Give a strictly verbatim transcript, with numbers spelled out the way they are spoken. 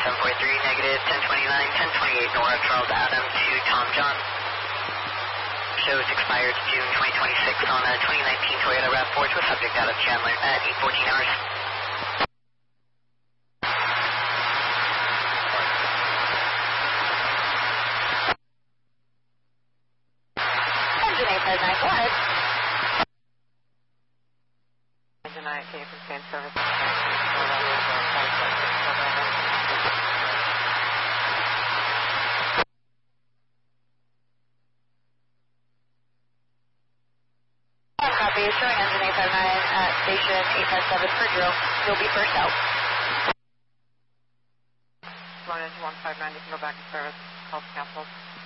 seven four three, negative ten twenty-nine, ten twenty-eight Nora, Charles Adam to Tom John. Shows expired June twenty twenty-six on a twenty nineteen Toyota RAV four to a subject out of Chandler at eight fourteen hours. Engine eight five nine, go ahead. Engine nine, can you sustain service? Copy, showing engine eight five nine at station eight five seven per zero. You'll be first out. Sloan engine one five nine, you can go back to service. Call canceled.